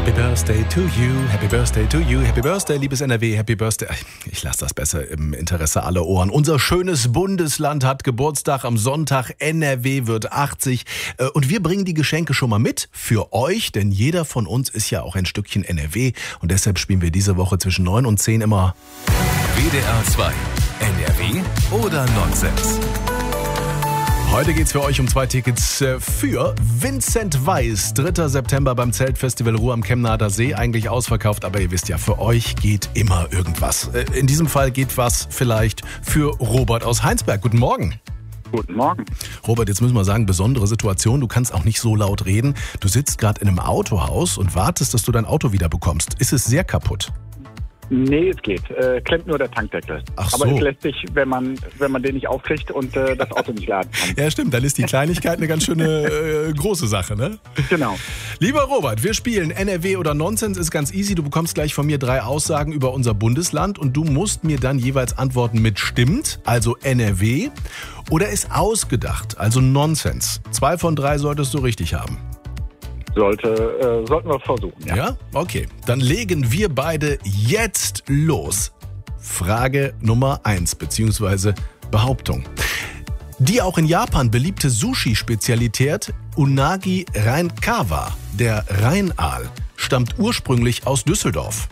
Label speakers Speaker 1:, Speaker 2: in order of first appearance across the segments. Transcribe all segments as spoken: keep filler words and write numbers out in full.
Speaker 1: Happy Birthday to you, Happy Birthday to you, Happy Birthday, liebes N R W, Happy Birthday. Ich lasse das besser im Interesse aller Ohren. Unser schönes Bundesland hat Geburtstag am Sonntag, N R W wird achtzig und wir bringen die Geschenke schon mal mit für euch, denn jeder von uns ist ja auch ein Stückchen N R W und deshalb spielen wir diese Woche zwischen neun und zehn immer
Speaker 2: W D R zwei, N R W oder Nonsens?
Speaker 1: Heute geht's für euch um zwei Tickets für Vincent Weiss. dritter September beim Zeltfestival Ruhr am Kemnader See. Eigentlich ausverkauft, aber ihr wisst ja, für euch geht immer irgendwas. In diesem Fall geht was vielleicht für Robert aus Heinsberg. Guten Morgen.
Speaker 3: Guten Morgen.
Speaker 1: Robert, jetzt müssen wir sagen, besondere Situation. Du kannst auch nicht so laut reden. Du sitzt gerade in einem Autohaus und wartest, dass du dein Auto wieder bekommst. Ist es sehr kaputt?
Speaker 3: Nee, es geht. Äh, klemmt nur der Tankdeckel.
Speaker 1: Ach so.
Speaker 3: Aber es lässt sich, wenn man, wenn man den nicht aufkriegt und äh, das Auto nicht laden kann.
Speaker 1: Ja, stimmt. Dann ist die Kleinigkeit eine ganz schöne äh, große Sache, ne?
Speaker 3: Genau.
Speaker 1: Lieber Robert, wir spielen N R W oder Nonsens. Ist ganz easy. Du bekommst gleich von mir drei Aussagen über unser Bundesland und du musst mir dann jeweils antworten mit stimmt, also N R W, oder ist ausgedacht, also Nonsens. Zwei von drei solltest du richtig haben.
Speaker 3: Sollte, äh, sollten wir versuchen, ja.
Speaker 1: Ja? Okay. Dann legen wir beide jetzt los. Frage Nummer eins, beziehungsweise Behauptung. Die auch in Japan beliebte Sushi-Spezialität Unagi Reinkawa, der Rheinaal, stammt ursprünglich aus Düsseldorf.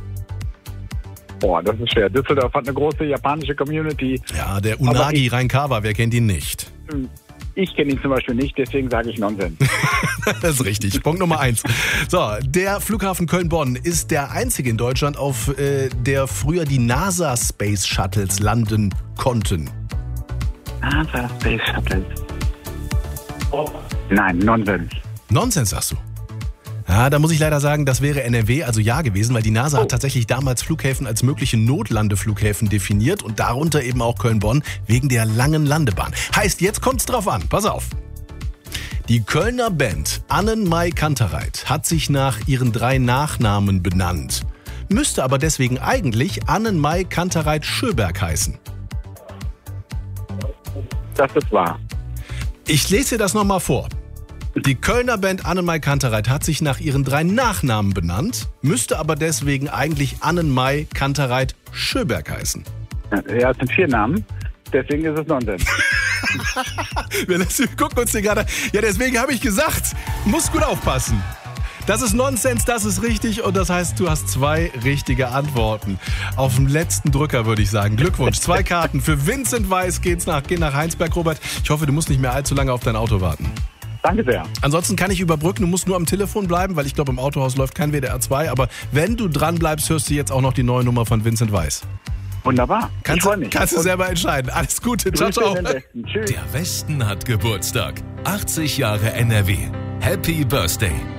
Speaker 3: Boah, das ist schwer. Düsseldorf hat eine große japanische Community.
Speaker 1: Ja, der Unagi Reinkawa, wer kennt ihn nicht?
Speaker 3: Ich kenne ihn zum Beispiel nicht, deswegen sage ich Nonsens.
Speaker 1: Das ist richtig. Punkt Nummer eins. So, der Flughafen Köln-Bonn ist der einzige in Deutschland, auf äh, der früher die NASA Space Shuttles landen konnten.
Speaker 3: NASA Space Shuttles. Oh. Nein, Nonsens.
Speaker 1: Nonsens, sagst du? Ja, da muss ich leider sagen, das wäre N R W, also ja gewesen, weil die NASA oh. hat tatsächlich damals Flughäfen als mögliche Notlandeflughäfen definiert und darunter eben auch Köln-Bonn wegen der langen Landebahn. Heißt, jetzt kommt's drauf an. Pass auf. Die Kölner Band Annenmai Kantereit hat sich nach ihren drei Nachnamen benannt, müsste aber deswegen eigentlich Annenmai Kantereit Schöberg heißen.
Speaker 3: Das ist wahr.
Speaker 1: Ich lese dir das nochmal vor. Die Kölner Band Annenmai Kantereit hat sich nach ihren drei Nachnamen benannt, müsste aber deswegen eigentlich Annenmai Kantereit Schöberg heißen.
Speaker 3: Ja, es sind vier Namen, deswegen ist es Nonsens.
Speaker 1: Wir gucken uns den gerade. Ja, deswegen habe ich gesagt, musst gut aufpassen. Das ist Nonsens, das ist richtig und das heißt, du hast zwei richtige Antworten. Auf dem letzten Drücker würde ich sagen. Glückwunsch, zwei Karten für Vincent Weiss geht's nach, gehen nach Heinsberg, Robert. Ich hoffe, du musst nicht mehr allzu lange auf dein Auto warten.
Speaker 3: Danke sehr.
Speaker 1: Ansonsten kann ich überbrücken, du musst nur am Telefon bleiben, weil ich glaube, im Autohaus läuft kein W D R zwei. Aber wenn du dran bleibst, hörst du jetzt auch noch die neue Nummer von Vincent Weiss.
Speaker 3: Wunderbar.
Speaker 1: Kannst,
Speaker 3: ich freue mich.
Speaker 1: Kannst du selber entscheiden. Alles Gute. Ciao, ciao.
Speaker 2: Der Westen hat Geburtstag. achtzig Jahre N R W. Happy Birthday.